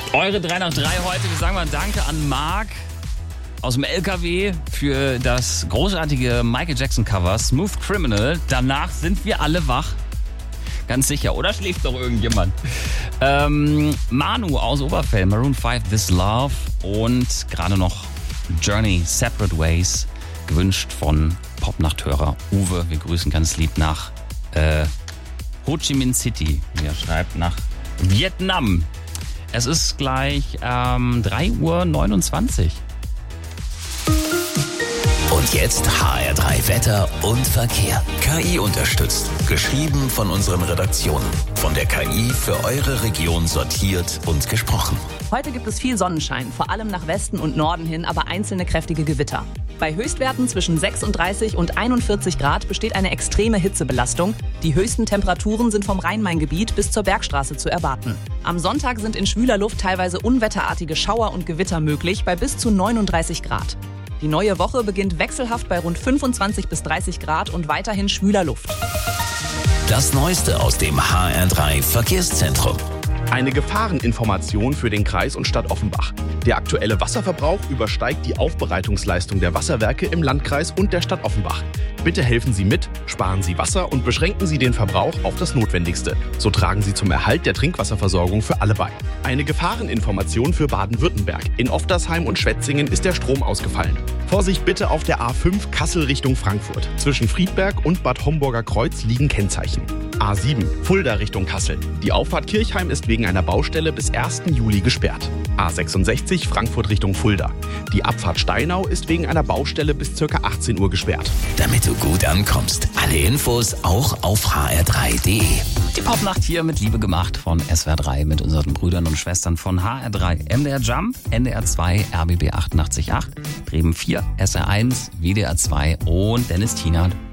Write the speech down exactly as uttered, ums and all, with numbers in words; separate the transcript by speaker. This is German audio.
Speaker 1: Eure drei nach drei heute. Wir sagen mal Danke an Marc aus dem L K W für das großartige Michael Jackson Cover Smooth Criminal. Danach sind wir alle wach. Ganz sicher. Oder schläft noch irgendjemand? Ähm, Manu aus Oberfell, Maroon fünf, This Love und gerade noch Journey, Separate Ways, gewünscht von Popnachthörer Uwe. Wir grüßen ganz lieb nach äh, Ho Chi Minh City. Er schreibt nach Vietnam. Es ist gleich ähm, drei Uhr neunundzwanzig.
Speaker 2: Und jetzt H R drei Wetter und Verkehr. K I unterstützt. Geschrieben von unseren Redaktionen. Von der K I für eure Region sortiert und gesprochen.
Speaker 3: Heute gibt es viel Sonnenschein, vor allem nach Westen und Norden hin, aber einzelne kräftige Gewitter. Bei Höchstwerten zwischen sechsunddreißig und einundvierzig Grad besteht eine extreme Hitzebelastung. Die höchsten Temperaturen sind vom Rhein-Main-Gebiet bis zur Bergstraße zu erwarten. Am Sonntag sind in schwüler Luft teilweise unwetterartige Schauer und Gewitter möglich bei bis zu neununddreißig Grad. Die neue Woche beginnt wechselhaft bei rund fünfundzwanzig bis dreißig Grad und weiterhin schwüler Luft.
Speaker 2: Das Neueste aus dem H R drei Verkehrszentrum.
Speaker 4: Eine Gefahreninformation für den Kreis und Stadt Offenbach. Der aktuelle Wasserverbrauch übersteigt die Aufbereitungsleistung der Wasserwerke im Landkreis und der Stadt Offenbach. Bitte helfen Sie mit, sparen Sie Wasser und beschränken Sie den Verbrauch auf das Notwendigste. So tragen Sie zum Erhalt der Trinkwasserversorgung für alle bei. Eine Gefahreninformation für Baden-Württemberg. In Oftersheim und Schwetzingen ist der Strom ausgefallen. Vorsicht bitte auf der A fünf Kassel Richtung Frankfurt. Zwischen Friedberg und Bad Homburger Kreuz liegen Kennzeichen. A sieben Fulda Richtung Kassel. Die Auffahrt Kirchheim ist wegen einer Baustelle bis ersten Juli gesperrt. A sechsundsechzig Frankfurt Richtung Fulda. Die Abfahrt Steinau ist wegen einer Baustelle bis ca. achtzehn Uhr gesperrt.
Speaker 2: Damit du gut ankommst. Alle Infos auch auf h r drei punkt d e.
Speaker 1: Die Popnacht hier mit Liebe gemacht von S W R drei mit unseren Brüdern und Schwestern von H R drei. M D R Jump, N D R zwei, R B B achtundachtzig Komma acht, Bremen vier, S R eins, W D R zwei und Dennis Tienert.